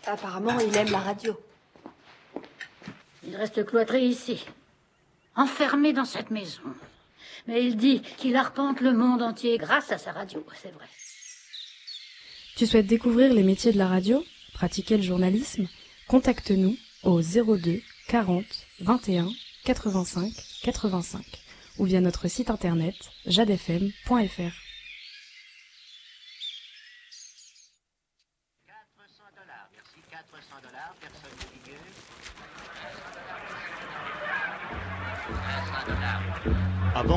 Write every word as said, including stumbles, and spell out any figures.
Apparemment, il aime la radio. Il reste cloîtré ici, enfermé dans cette maison. Mais il dit qu'il arpente le monde entier grâce à sa radio, c'est vrai. Tu souhaites découvrir les métiers de la radio, pratiquer le journalisme? Contacte-nous au zéro deux quarante vingt et un quatre-vingt-cinq quatre-vingt-cinq ou via notre site internet jadefm point fr. Ah bon?